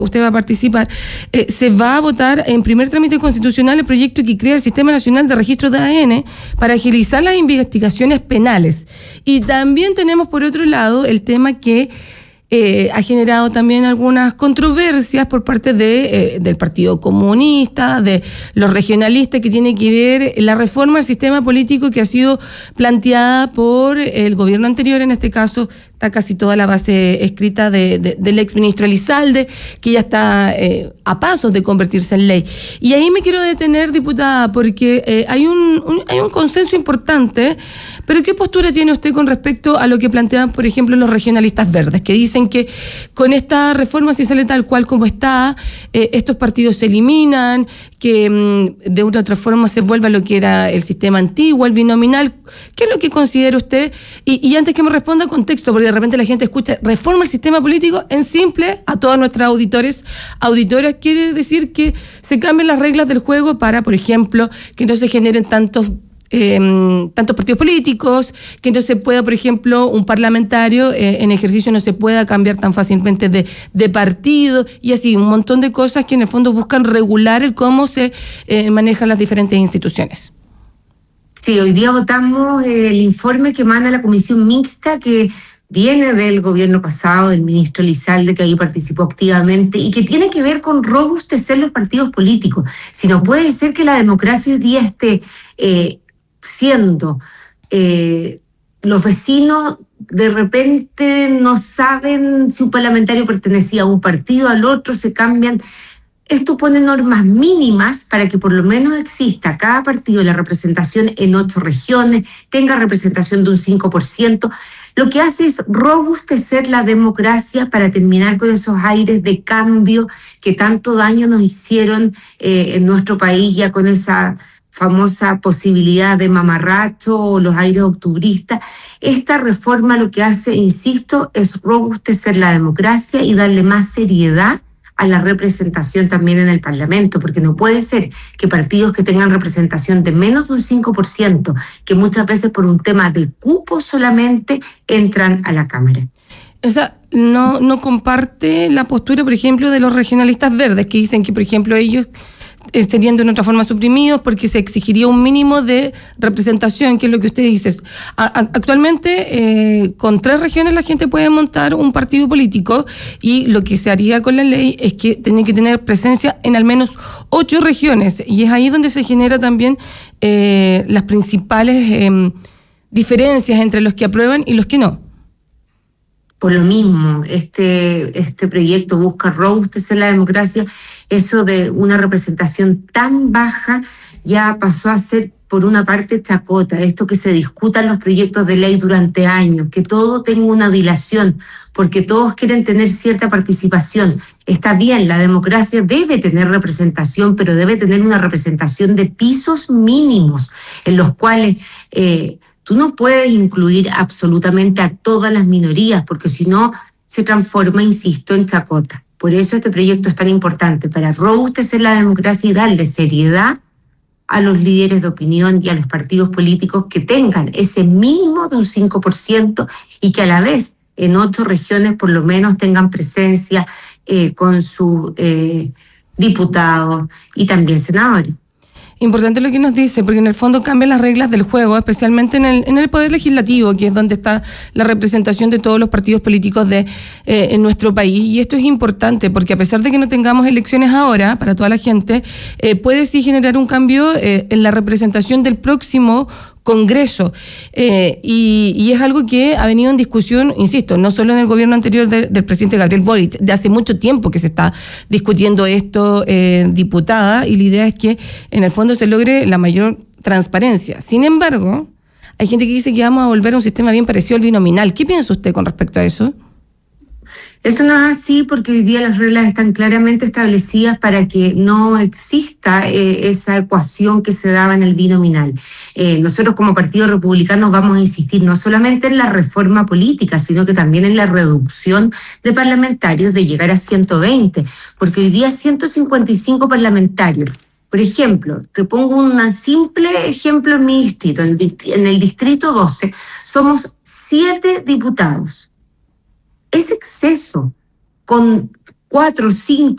usted va a participar, se va a votar en primer trámite constitucional el proyecto que crea el Sistema Nacional de Registro de ADN para agilizar las investigaciones penales. Y también tenemos por otro lado el tema que ha generado también algunas controversias por parte del Partido Comunista, de los regionalistas, que tiene que ver la reforma al sistema político que ha sido planteada por el gobierno anterior. En este caso está casi toda la base escrita del exministro Elizalde, que ya está a pasos de convertirse en ley. Y ahí me quiero detener, diputada, porque hay un consenso importante, pero ¿qué postura tiene usted con respecto a lo que plantean, por ejemplo, los regionalistas verdes, que dicen que con esta reforma, si sale tal cual como está, estos partidos se eliminan, que de una u otra forma se vuelva lo que era el sistema antiguo, el binominal? ¿Qué es lo que considera usted? Y antes que me responda, contexto, porque de repente la gente escucha reforma el sistema político, en simple, a todos nuestros auditoras, quiere decir que se cambien las reglas del juego para, por ejemplo, que no se generen tantos partidos políticos, que no se pueda, por ejemplo, un parlamentario en ejercicio no se pueda cambiar tan fácilmente de partido, y así un montón de cosas que en el fondo buscan regular el cómo se manejan las diferentes instituciones. Sí, hoy día votamos el informe que emana la comisión mixta, que viene del gobierno pasado, del ministro Elizalde, que ahí participó activamente, y que tiene que ver con robustecer los partidos políticos. Si no puede ser que la democracia hoy día esté siendo los vecinos de repente no saben si un parlamentario pertenecía a un partido, al otro, se cambian. Esto pone normas mínimas para que por lo menos exista cada partido la representación en 8 regiones, tenga representación de un 5%. Lo que hace es robustecer la democracia para terminar con esos aires de cambio que tanto daño nos hicieron en nuestro país, ya con esa famosa posibilidad de mamarracho o los aires octubristas. Esta reforma lo que hace, insisto, es robustecer la democracia y darle más seriedad a la representación también en el Parlamento, porque no puede ser que partidos que tengan representación de menos de un 5%, que muchas veces por un tema de cupo solamente, entran a la Cámara. O sea, no comparte la postura, por ejemplo, de los regionalistas verdes, que dicen que, por ejemplo, ellos estarían de una otra forma suprimidos porque se exigiría un mínimo de representación, que es lo que usted dice. Actualmente, con 3 regiones la gente puede montar un partido político, y lo que se haría con la ley es que tiene que tener presencia en al menos 8 regiones, y es ahí donde se genera también las principales diferencias entre los que aprueban y los que no. Por lo mismo, este proyecto busca robustecer la democracia. Eso de una representación tan baja ya pasó a ser, por una parte, chacota. Esto que se discutan los proyectos de ley durante años, que todo tenga una dilación, porque todos quieren tener cierta participación. Está bien, la democracia debe tener representación, pero debe tener una representación de pisos mínimos, en los cuales tú no puedes incluir absolutamente a todas las minorías, porque si no se transforma, insisto, en chacota. Por eso este proyecto es tan importante, para robustecer la democracia y darle seriedad a los líderes de opinión y a los partidos políticos que tengan ese mínimo de un 5% y que a la vez en 8 regiones por lo menos tengan presencia con sus diputados y también senadores. Importante lo que nos dice, porque en el fondo cambian las reglas del juego, especialmente en el Poder Legislativo, que es donde está la representación de todos los partidos políticos en nuestro país. Y esto es importante, porque a pesar de que no tengamos elecciones ahora, para toda la gente, puede sí generar un cambio en la representación del próximo Congreso, y es algo que ha venido en discusión, insisto, no solo en el gobierno anterior del presidente Gabriel Boric, de hace mucho tiempo que se está discutiendo esto, diputada, y la idea es que en el fondo se logre la mayor transparencia. Sin embargo, hay gente que dice que vamos a volver a un sistema bien parecido al binominal. ¿Qué piensa usted con respecto a eso? Eso no es así, porque hoy día las reglas están claramente establecidas para que no exista esa ecuación que se daba en el binominal. Nosotros como Partido Republicano vamos a insistir no solamente en la reforma política, sino que también en la reducción de parlamentarios, de llegar a 120, porque hoy día 155 parlamentarios. Por ejemplo, te pongo un simple ejemplo en mi distrito. En el distrito 12 somos 7 diputados. Es exceso. Con 4, 5